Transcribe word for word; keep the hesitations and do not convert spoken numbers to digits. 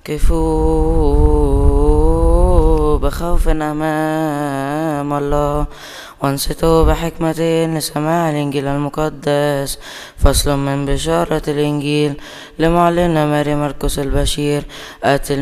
كفوا بخوف أمام الله وانصتوا بحكمة لسماع الإنجيل المقدس. فصل من بشارة الإنجيل لمعلمنا ماري مرقس البشير.